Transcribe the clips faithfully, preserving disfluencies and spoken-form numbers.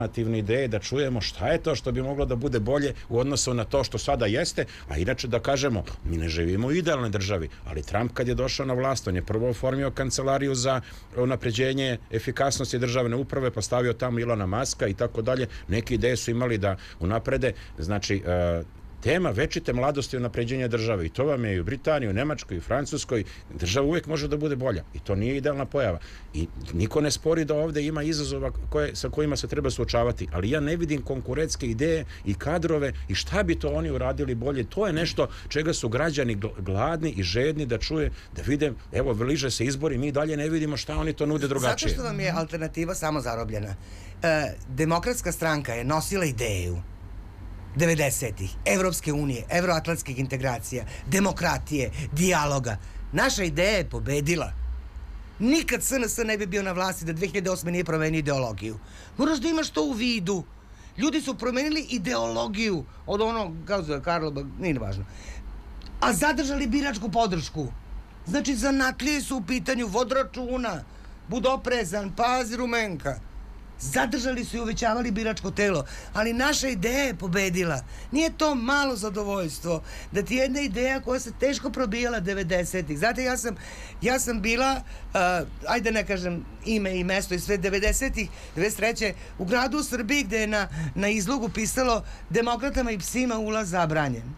alternativne ideje, da čujemo šta je to što bi moglo da bude bolje u odnosu na to što sada jeste, a inače da kažemo, mi ne živimo u idealnoj državi, ali Trump kad je došao na vlast, on je prvo oformio kancelariju za unapređenje efikasnosti državne uprave, pa stavio tamo Ilona Maska i tako dalje. Neke ideje su imali da unaprede, znači, uh, tema večite mladosti i unapređenja države. I to vam je i u Britaniji, u Nemačkoj, i u Francuskoj. Država uvijek može da bude bolja. I to nije idealna pojava. I niko ne spori da ovdje ima izazova koje, sa kojima se treba suočavati. Ali ja ne vidim konkurentske ideje i kadrove i šta bi to oni uradili bolje. To je nešto čega su građani gladni i žedni da čuje, da vide, evo, bliže se izbori, mi dalje ne vidimo šta oni to nude drugačije. Zato što vam je alternativa samo zarobljena. E, Demokratska stranka je nosila ideju devedesetih, Evropske unije, evroatlantskih integracija, demokratije, dijaloga. Naša ideja je pobedila. Nikad S N S ne bi bio na vlasti da dve hiljade osme nije promenio ideologiju. Moraš da imaš to u vidu. Ljudi su promenili ideologiju od onog, kao zove, Karlo, nije važno, a zadržali biračku podršku. Znači, zanatlije su u pitanju, vod računa, bud oprezan, pazi rumenka. Zadržali su i uvećavali biračko telo, ali naša ideja je pobedila. Nije to malo zadovoljstvo da ti jedna ideja koja se teško probijala devedesetih. Znate, ja sam, ja sam bila, uh, ajde ne kažem ime i mesto i sve, devedesetih, devedeset treće u gradu u Srbiji gde je na, na izlogu pisalo demokratama i psima ulaz zabranjen.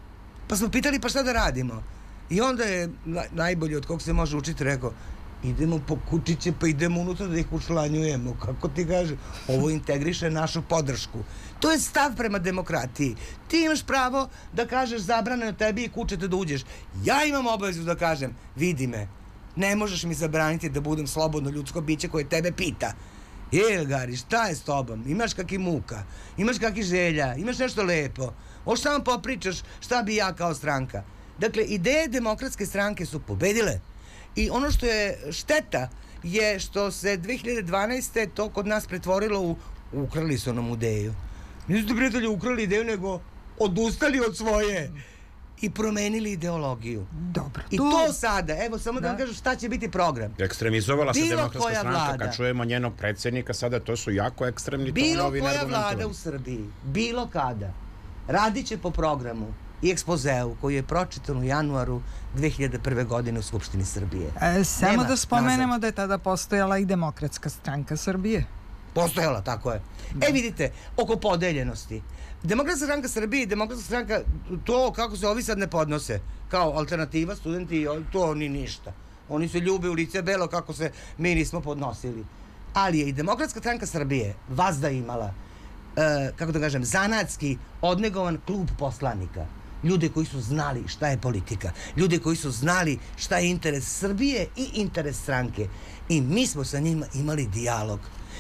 Pa smo pitali pa šta da radimo? I onda je na, najbolji od kog se može učiti rekao, idemo po kučiće, pa idemo unutra da ih učlanjujemo. Kako ti kaže? Ovo integriše našu podršku. To je stav prema demokratiji. Ti imaš pravo da kažeš zabranjeno tebi i kućete da uđeš. Ja imam obavezu da kažem, vidi me, ne možeš mi zabraniti da budem slobodno ljudsko biće koje tebe pita. Je, Gari, šta je s tobom? Imaš kakvi muka? Imaš kakvi želja? Imaš nešto lepo? Hoćeš samo popričaš šta bi ja kao stranka? Dakle, ideje Demokratske stranke su pobedile. I ono što je šteta je što se dve hiljade dvanaeste to kod nas pretvorilo u ukrali su nam ideju. Nisu prijatelji ukrali ideju, nego odustali od svoje i promenili ideologiju. Dobro. I tu... to sada, evo samo da, da vam kažem šta će biti program. Ekstremizovala se Demokratska stranka, kad čujemo njenog predsjednika, sada to su jako ekstremni tonovi. Bilo koja vlada u Srbiji, bilo kada, radit će po programu i ekspozeu koji je pročitan u januaru dve hiljade prve. godine u Skupštini Srbije. E, samo Nema da spomenemo nazad. Da je tada postojala i Demokratska stranka Srbije. Postojala, tako je. Da. E, vidite, oko podeljenosti. Demokratska stranka Srbije i Demokratska stranka, to kako se ovi sad ne podnose, kao alternativa, studenti, to ni ništa. Oni se ljube u lice belo kako se mi nismo podnosili. Ali je i Demokratska stranka Srbije vazda imala, e, kako da kažem, zanatski odnegovan klub poslanika. Ljude koji su znali šta je politika, ljude koji su znali šta je interes Srbije i interes stranke. I mi smo sa njima imali dijalog.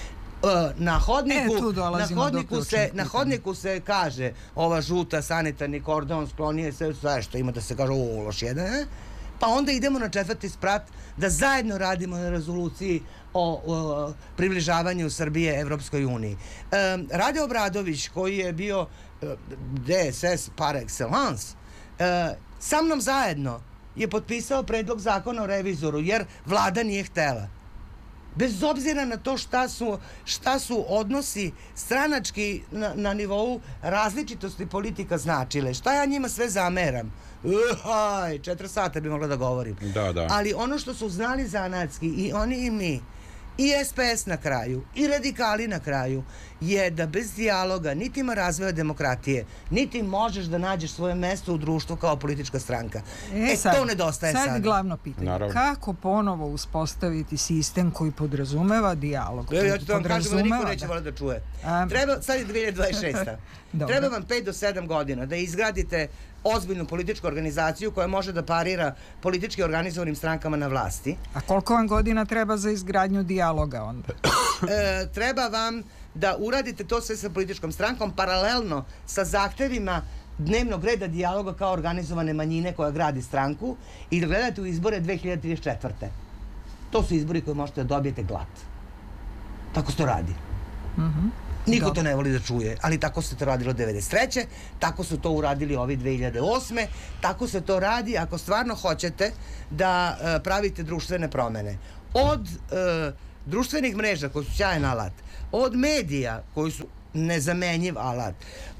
Na hodniku, e, na hodniku se na hodniku se kaže ova žuta sanitarni kordon sklonije se sve što ima da se kaže o loš jedan, eh? Pa onda idemo na četvrti sprat da zajedno radimo na rezoluciji o, o približavanju Srbije Evropskoj uniji. E, Rade Obradović, koji je bio D S S par excellence, e, sa mnom zajedno je potpisao predlog zakona o revizoru, jer vlada nije htela. Bez obzira na to šta su, šta su odnosi stranački na, na nivou različitosti politika značile. Šta ja njima sve zameram? Uhaj, četiri sata bi mogla da govorim. Da, da. Ali ono što su znali zanatski i oni i mi, i S P S na kraju, i radikali na kraju, je da bez dijaloga niti ima razvoja demokratije, niti možeš da nađeš svoje mesto u društvu kao politička stranka. E, e sad, to nedostaje sad. Sad glavno pitanje. Naravno. Kako ponovo uspostaviti sistem koji podrazumeva dijalog? Ja, ja ću to vam kažem da niko neće voljeti da čuje. Um, Treba, sad je dve hiljade dvadeset šesta. Treba vam pet do sedam godina da izgradite ozbiljnu političku organizaciju koja može da parira politički organizovanim strankama na vlasti. A koliko vam godina treba za izgradnju dijaloga onda? e, treba vam da uradite to sve sa političkom strankom paralelno sa zahtevima dnevnog reda dijaloga kao organizovane manjine koja gradi stranku i da gledate u izbore dve hiljade trideset četvrte. To su izbori koje možete da dobijete glat. Tako se to radi. Mhm. Niko to ne voli da čuje, ali tako se to radilo devedeset treće. Tako su to uradili ovi dve hiljade osme. Tako se to radi ako stvarno hoćete da uh, pravite društvene promene. Od uh, društvenih mreža koji su sjajan alat, od medija koji su nezamenjiv alat,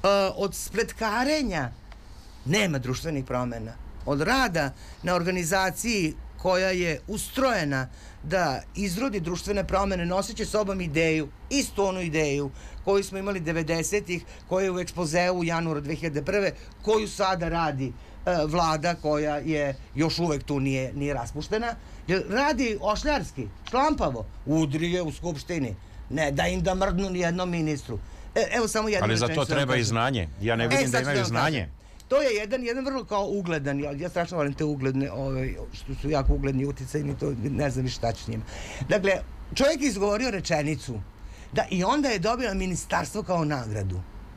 od spletkarenja nema društvenih promjena, od rada na organizaciji koja je ustrojena da izrodi društvene promjene noseći sobom ideju, istu onu ideju koju smo imali devedesetih, koju je u ekspozeu u januaru dve hiljade prve, koju sada radi e, vlada koja je još uvek tu nije, nije raspuštena, jer radi ošljarski, šlampavo, udri je u skupštini, ne da im da mrdnu ni jednom ministru. E, evo samo jednu Ali za to treba i znanje. Ja ne vidim e, da imaju znanje. To je jedan, jedan vrlo kao ugledan, ja, ja strašno volim te ugledne, ovaj, što su jako ugledni uticajni, to ne znam šta ću s njima. Dakle, čovjek je izgovorio rečenicu da i onda je dobila ministarstvo kao nagradu.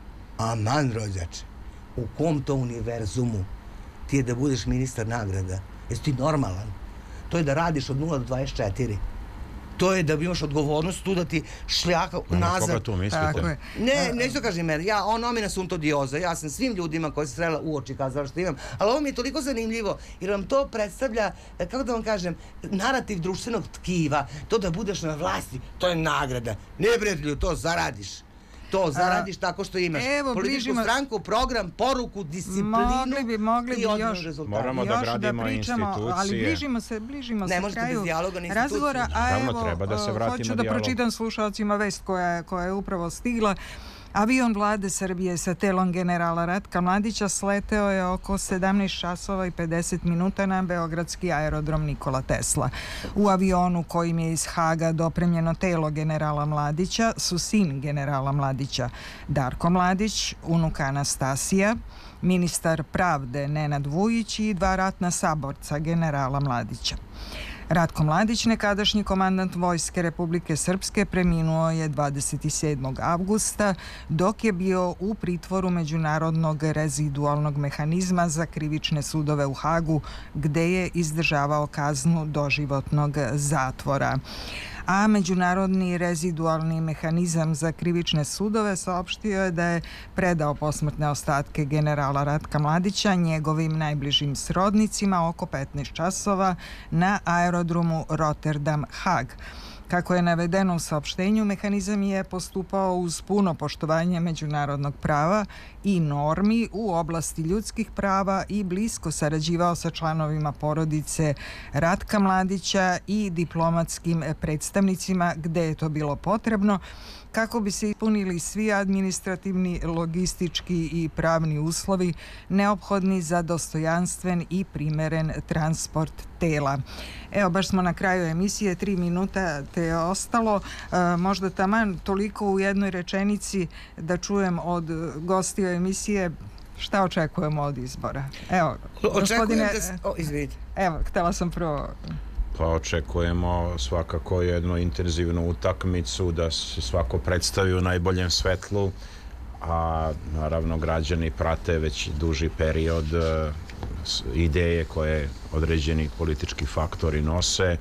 Aman, rođače, u kom to univerzumu ti je da budeš ministar nagrada? Jesi ti normalan? To je da radiš od nula do dvadeset četiri. To je da imaš odgovornost tu da ti šljaka nazad. Koga tu mislite? Ne, neću da kažem mene. Ja, on nomina sunto dioza. Ja sam svim ljudima koji se srela u oči kazala što imam. Ali ovo mi je toliko zanimljivo jer vam to predstavlja, kako da vam kažem, narativ društvenog tkiva. To da budeš na vlasti, to je nagrada. Ne, prijatelju, to zaradiš. To zaradiš tako što imaš evo, političku bližimo, stranku, program, poruku, disciplinu mogli bi, mogli bi i odmah još, rezultat. Moramo da još gradimo da pričamo, institucije. ali bližimo se, bližimo ne se možete kraju bez dijaloga na razgovora. A Naravno, evo, treba da se vratimo hoću da dijalog. pročitam slušalcima vest koja, koja je upravo stigla. Avion vlade Srbije sa telom generala Ratka Mladića sleteo je oko sedamnaest časova i pedeset minuta na beogradski aerodrom Nikola Tesla. U avionu kojim je iz Haga dopremljeno telo generala Mladića su sin generala Mladića Darko Mladić, unuk Anastasija, ministar pravde Nenad Vujić i dva ratna saborca generala Mladića. Ratko Mladić, nekadašnji komandant Vojske Republike Srpske, preminuo je dvadeset sedmog avgusta dok je bio u pritvoru Međunarodnog rezidualnog mehanizma za krivične sudove u Hagu, gde je izdržavao kaznu doživotnog zatvora. A Međunarodni rezidualni mehanizam za krivične sudove saopštio je da je predao posmrtne ostatke generala Ratka Mladića njegovim najbližim srodnicima oko petnaest časova na aerodromu Rotterdam-Hag. Kako je navedeno u saopštenju, mehanizam je postupao uz puno poštovanje međunarodnog prava i normi u oblasti ljudskih prava i blisko sarađivao sa članovima porodice Ratka Mladića i diplomatskim predstavnicima gde je to bilo potrebno, kako bi se ispunili svi administrativni, logistički i pravni uslovi neophodni za dostojanstven i primeren transport tela. Evo, baš smo na kraju emisije, tri minuta te je ostalo. E, možda taman toliko u jednoj rečenici da čujem od gostija emisije šta očekujemo od izbora. Evo, gospodine... Da s... o, izvidite. Evo, htjela sam prvo... Pa očekujemo svakako jednu intenzivnu utakmicu, da se svako predstavi u najboljem svetlu, a naravno građani prate već duži period ideje koje određeni politički faktori nose.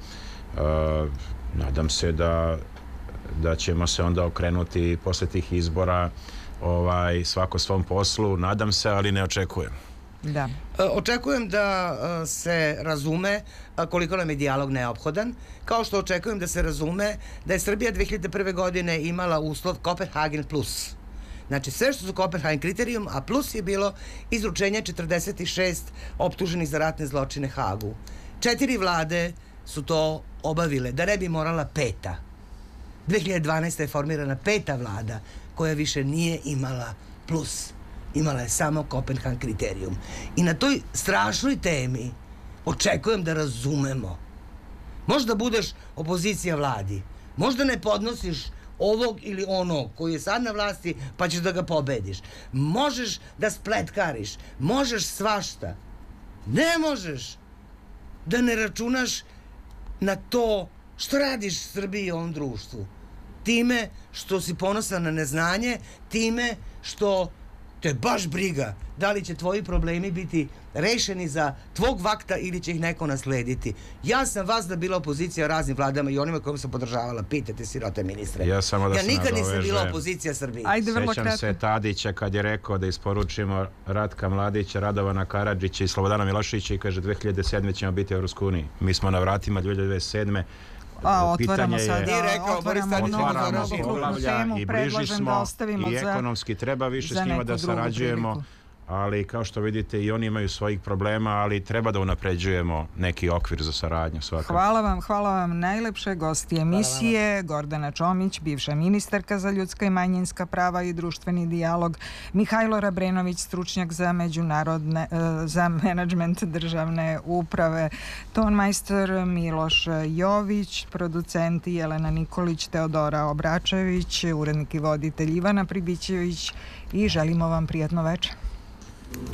Nadam se da, da ćemo se onda okrenuti posle tih izbora ovaj, svako svom poslu. Nadam se, ali ne očekujem. Da. Očekujem da se razume koliko nam je dijalog neophodan, kao što očekujem da se razume da je Srbija dve hiljade prve godine imala uslov Kopenhagen plus. Znači sve što su Kopenhagen kriterijum, a plus je bilo izručenje četrdeset šest optuženih za ratne zločine Hagu. Četiri vlade su to obavile, da ne bi morala peta. dve hiljade dvanaeste. je formirana peta vlada koja više nije imala plus. Imala je samo Kopenhagen kriterijum. I na toj strašnoj temi očekujem da razumemo. Možda budeš opozicija vladi, možda ne podnosiš ovog ili onog koji je sad na vlasti pa ćeš da ga pobediš. Možeš da spletkariš, možeš svašta. Ne možeš da ne računaš na to što radiš Srbiji i ovom društvu. Time što si ponosan na neznanje, time što te baš briga da li će tvoji problemi biti rešeni za tvog vakta ili će ih neko naslediti. Ja sam vas da bila opozicija raznim vladama i onima kojima sam podržavala. Pitajte sirote ministre. Ja, samo da ja se nikad nisam nadoveže. bila opozicija Srbiji. Ajde, vrlo Sećam kratko. se Tadića kad je rekao da isporučimo Ratka Mladića, Radovana Karadžića i Slobodana Miloševića i kaže dve hiljade sedme ćemo biti u Evropskoj uniji. Mi smo na vratima dve hiljade sedme A, otvaramo pitanje je- sada, I rekao, Boris otvaramo Tadić, novu, otvaramo novu poglavlja krupnu poglavlja temu, i bliži predlažem da smo ostavimo i za... ekonomski treba više za s njima neku da drugu sarađujemo, priliku. ali kao što vidite i oni imaju svojih problema, ali treba da unapređujemo neki okvir za saradnju svakako. Hvala vam, hvala vam najlepše gosti emisije. Gordana Čomić, bivša ministarka za ljudska i manjinska prava i društveni dijalog, Mihajlo Rabrenović, stručnjak za međunarodne, e, za menadžment državne uprave, tonmajstor Miloš Jović, producenti Jelena Nikolić, Teodora Obračević, urednik i voditelj Ivana Pribićević i želimo vam prijatno večer.